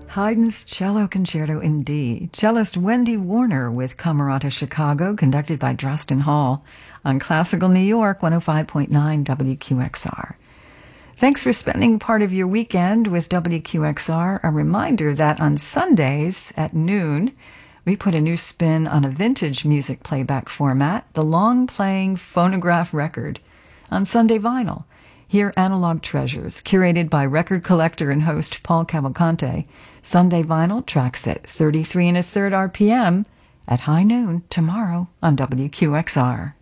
Haydn's Cello Concerto in D. Cellist Wendy Warner with Camerata Chicago, conducted by Drostin Hall on Classical New York 105.9 WQXR. Thanks for spending part of your weekend with WQXR. A reminder that on Sundays at noon, we put a new spin on a vintage music playback format, the long-playing phonograph record, on Sunday Vinyl. Hear Analog Treasures, curated by record collector and host Paul Cavalcante. Sunday Vinyl tracks at 33 1/3 RPM at high noon tomorrow on WQXR.